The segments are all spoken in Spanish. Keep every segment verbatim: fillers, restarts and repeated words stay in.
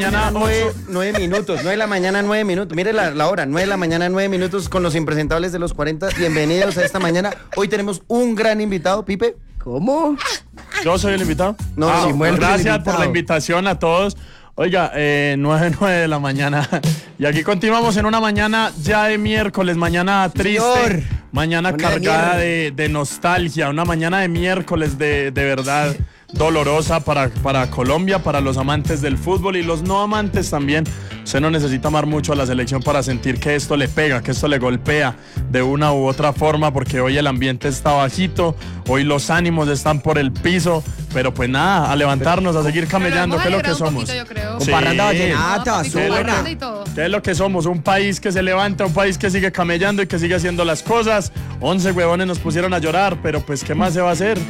mañana, nueve, nueve minutos, nueve de la mañana, nueve minutos. Mire la, la hora, nueve de la mañana, nueve minutos con los impresentables de los cuarenta. Bienvenidos a esta mañana. Hoy tenemos un gran invitado, Pipe. ¿Cómo? ¿Yo soy el invitado? No, ah, no, gracias por la invitación a todos. Oiga, eh, nueve, nueve de la mañana. Y aquí continuamos en una mañana ya de miércoles, mañana triste, Señor. mañana Una cargada de de, de nostalgia, una mañana de miércoles de, de verdad dolorosa para, para Colombia, para los amantes del fútbol y los no amantes también. Usted no necesita amar mucho a la selección para sentir que esto le pega, que esto le golpea de una u otra forma, porque hoy el ambiente está bajito, hoy los ánimos están por el piso, pero pues nada, a levantarnos, a seguir camellando, ¿qué es lo que somos? Poquito, yo creo. Con parranda vallenata, ¿Qué es lo suena. que- ¿Qué es lo que somos? Un país que se levanta, un país que sigue camellando y que sigue haciendo las cosas. Once huevones nos pusieron a llorar, pero pues ¿qué más se va a hacer?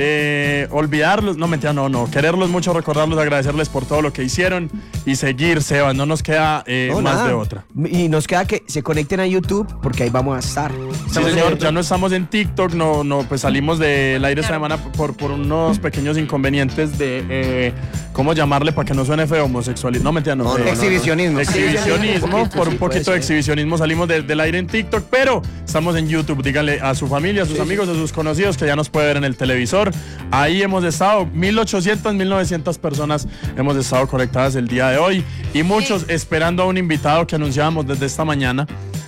Eh, olvidarlos, no mentira, no, no, quererlos mucho, recordarlos, agradecerles por todo lo que hicieron y seguir, Seba, no nos queda eh, No, más nada. de otra. Y nos queda que se conecten a YouTube porque ahí vamos a estar. Sí, señor, ya no estamos en TikTok, no, no, pues salimos del aire esta semana por, por unos pequeños inconvenientes de, eh, ¿cómo llamarle para que no suene feo? Homosexualismo, no mentira, no. No, feo, no, exhibicionismo. Exhibicionismo, por un Sí, poquito puede de ser. exhibicionismo salimos de- del aire en TikTok, pero estamos en YouTube, dígale a su familia, a sus amigos, a sus conocidos que ya nos puede ver en el televisor. Ahí hemos estado, mil ochocientas, mil novecientas personas hemos estado conectadas el día de hoy y muchos esperando a un invitado que anunciábamos desde esta mañana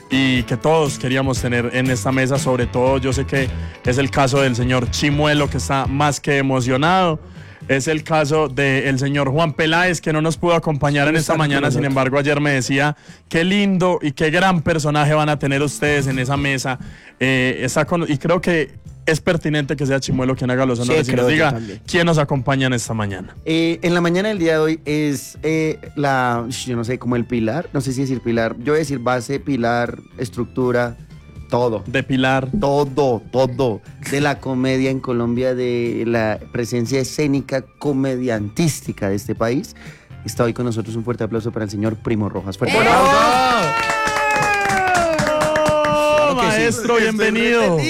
y que todos queríamos tener en esta mesa, sobre todo yo sé que es el caso del señor Chimuelo, que está más que emocionado. Es el caso del señor Juan Peláez, que no nos pudo acompañar en esta mañana. Sin embargo, ayer me decía qué lindo y qué gran personaje van a tener ustedes en esa mesa. Eh, está con- y creo que es pertinente que sea Chimuelo quien haga los honores y creo nos yo diga también. quién nos acompaña en esta mañana. Eh, en la mañana del día de hoy es eh, la, yo no sé, como el pilar, no sé si decir pilar, yo voy a decir base, pilar, estructura, todo. De Pilar. Todo, todo de la comedia en Colombia, de la presencia escénica comediantística de este país. Está hoy con nosotros. Un fuerte aplauso para el señor Primo Rojas. Fuerte aplauso. ¡Oh, maestro, bienvenido!